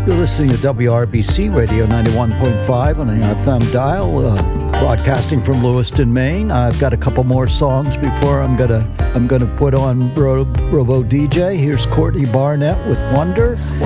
You're listening to WRBC Radio 91.5 on the FM dial, broadcasting from Lewiston, Maine. I've got a couple more songs before I'm gonna put on Robo DJ. Here's Courtney Barnett with Wonder.